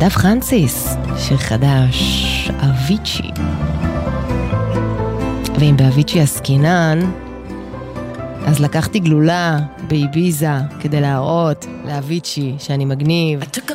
נדב פרנסיס, שיר חדש, אביצ'י. ואם באביצ'י הסקינן, אז לקחתי גלולה באביזה כדי להראות לאביצ'י שאני מגניב.